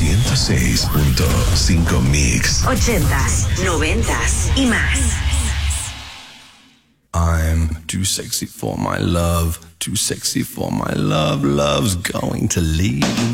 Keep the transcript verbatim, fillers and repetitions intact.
ciento seis punto cinco Mix. Ochentas, noventas y más. I'm too sexy for my love, too sexy for my love, love's going to leave.